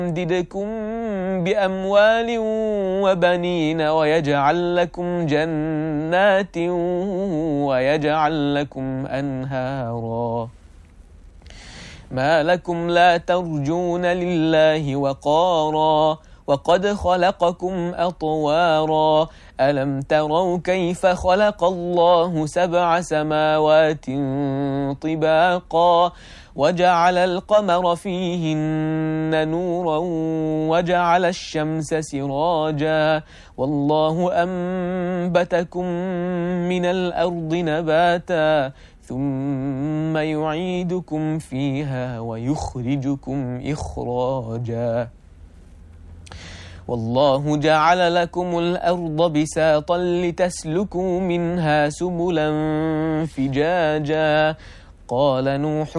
يمددكم بأموال وبنين ويجعل لكم جنات ويجعل لكم أنهارا ما لكم لا ترجون لله وقارا وقد خلقكم أطوارا ألم تروا كيف خلق الله 7 سماوات طباقا وجعل القمر فيهن نورا وجعل الشمس سراجا والله أنبتكم من الأرض نباتا ثم يعيدكم فيها ويخرجكم إخراجا والله جعل لكم الأرض بساطا لتسلكوا منها سبلا فجاجا قال نوح